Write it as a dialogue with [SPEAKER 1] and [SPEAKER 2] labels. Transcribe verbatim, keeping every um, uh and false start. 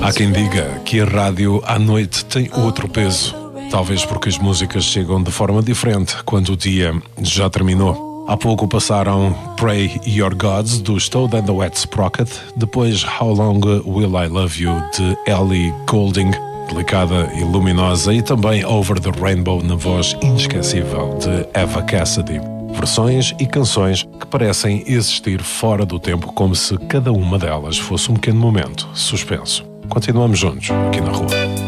[SPEAKER 1] Há quem diga que a rádio à noite tem outro peso. Talvez porque as músicas chegam de forma diferente quando o dia já terminou. Há pouco passaram Pray Your Gods, do Toad and the Wet Sprocket, depois How Long Will I Love You, de Ellie Goulding, delicada e luminosa, e também Over the Rainbow, na voz inesquecível de Eva Cassidy. Versões e canções que parecem existir fora do tempo, como se cada uma delas fosse um pequeno momento suspenso. Continuamos juntos aqui na rua.